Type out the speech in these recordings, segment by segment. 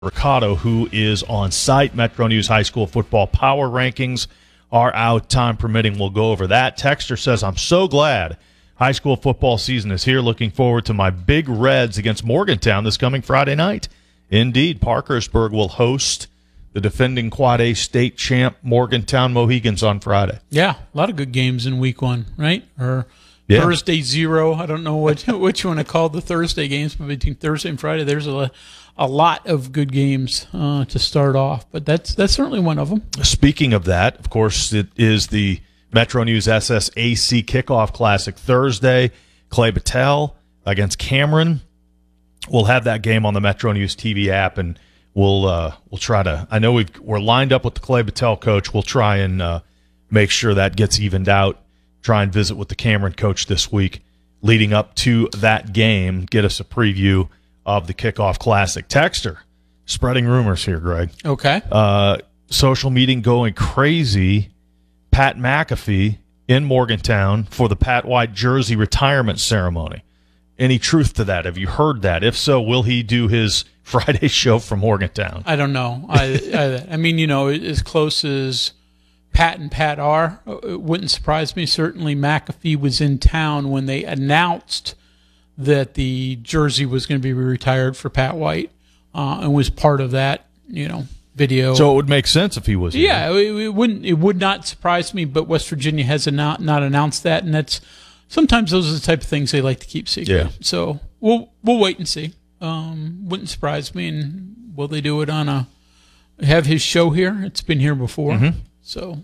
Ricardo, who is on site. Metro News High School football power rankings are out. Time permitting, we'll go over that. Texter says, I'm so glad high school football season is here. Looking forward to my Big Reds against Morgantown this coming Friday night. Indeed, Parkersburg will host the defending Quad A state champ Morgantown Mohegans on Friday. Yeah, a lot of good games in week one, right? Or Thursday 0. I don't know which you want to call the Thursday games, but between Thursday and Friday, there's a lot of good games to start off. But that's certainly one of them. Speaking of that, of course, it is the Metro News SSAC Kickoff Classic Thursday. Clay Battelle against Cameron. We'll have that game on the Metro News TV app, and we'll try to. I know we're lined up with the Clay Battelle coach. We'll try and make sure that gets evened out. Try and visit with the Cameron coach this week leading up to that game. Get us a preview of the Kickoff Classic. Texter, spreading rumors here, Greg. Okay. Social media going crazy. Pat McAfee in Morgantown for the Pat White jersey retirement ceremony. Any truth to that? Have you heard that? If so, will he do his Friday show from Morgantown? I don't know. I mean, as close as Pat and Pat are, it wouldn't surprise me. Certainly McAfee was in town when they announced that the jersey was going to be retired for Pat White and was part of that, video. So it would make sense if he was here. Yeah, it would not surprise me, but West Virginia has not announced that, and that's sometimes those are the type of things they like to keep secret. Yeah. So we'll wait and see. Wouldn't surprise me. And will they do it have his show here? It's been here before. Mm-hmm. So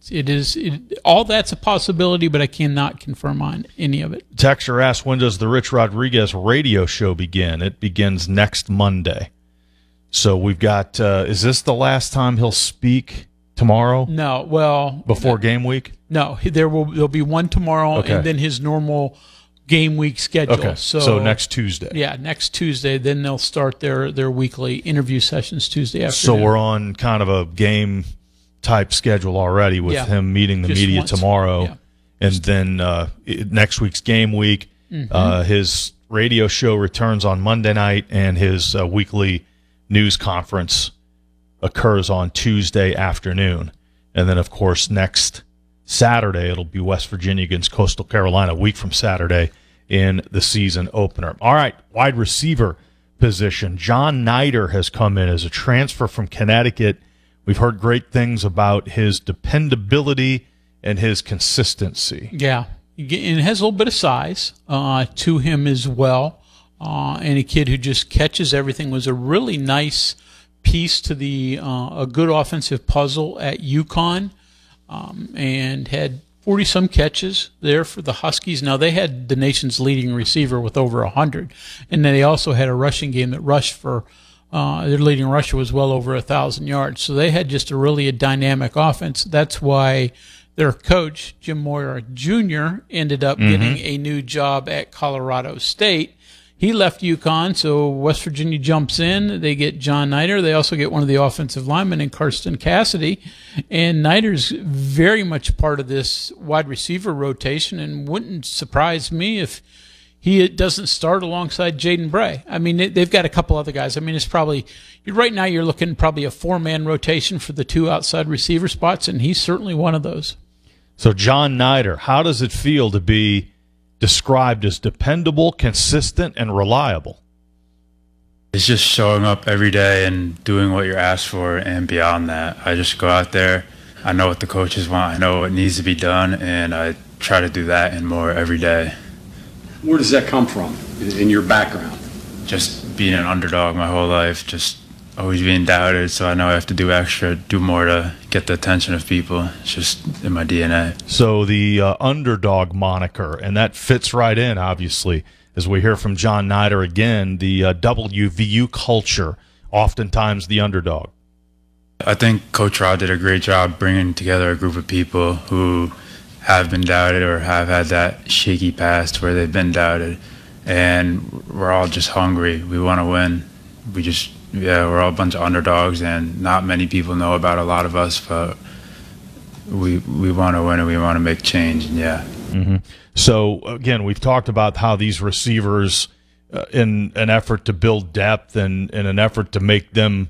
all that's a possibility, but I cannot confirm on any of it. Texter asks, when does the Rich Rodriguez radio show begin? It begins next Monday. So we've got, is this the last time he'll speak tomorrow? No, well. Before game week? No, there'll be one tomorrow, okay, and then his normal game week schedule. Okay, so next Tuesday. Yeah, next Tuesday. Then they'll start their weekly interview sessions Tuesday afternoon. So we're on kind of a game type schedule already with him meeting the media tomorrow. Yeah. And then next week's game week, his radio show returns on Monday night, and his weekly news conference occurs on Tuesday afternoon. And then, of course, next Saturday, it'll be West Virginia against Coastal Carolina, a week from Saturday in the season opener. All right, wide receiver position. John Nider has come in as a transfer from Connecticut. We've heard great things about his dependability and his consistency. Yeah, and has a little bit of size to him as well. And a kid who just catches everything. Was a really nice piece to a good offensive puzzle at UConn, and had 40-some catches there for the Huskies. Now, they had the nation's leading receiver with over 100, and then they also had a rushing game that rushed for their leading rusher was well over 1,000 yards. So they had just a dynamic offense. That's why their coach, Jim Moyer Jr., ended up getting a new job at Colorado State. He left UConn, so West Virginia jumps in. They get John Nider. They also get one of the offensive linemen in Karsten Cassidy. And Nider's very much part of this wide receiver rotation, and wouldn't surprise me if he doesn't start alongside Jaden Bray. I mean, they've got a couple other guys. I mean, it's probably right now you're looking probably a 4-man rotation for the 2 outside receiver spots, and he's certainly one of those. So John Nider, how does it feel to be described as dependable, consistent, and reliable? It's just showing up every day and doing what you're asked for, and beyond that. I just go out there. I know what the coaches want. I know what needs to be done, and I try to do that and more every day. Where does that come from in your background? Just being an underdog my whole life, just always being doubted, so I know I have to do more to get the attention of people. It's just in my DNA. So the underdog moniker, and that fits right in, obviously, as we hear from John Nider again, the WVU culture, oftentimes the underdog. I think Coach Rod did a great job bringing together a group of people who have been doubted or have had that shaky past where they've been doubted, and we're all just hungry. We want to win. We're all a bunch of underdogs, and not many people know about a lot of us, but we want to win and we want to make change, and So, again, we've talked about how these receivers in an effort to build depth and in an effort to make them